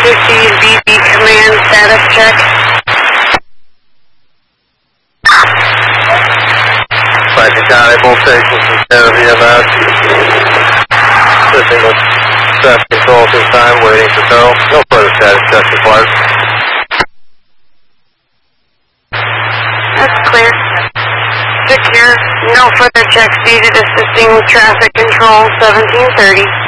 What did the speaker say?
received BB command status check. Viking County, both stations from Santa VMS. Assisting with traffic control at this time, waiting for tow. No further status check required. That's clear. Secure. No further checks needed. Assisting with traffic control 1730.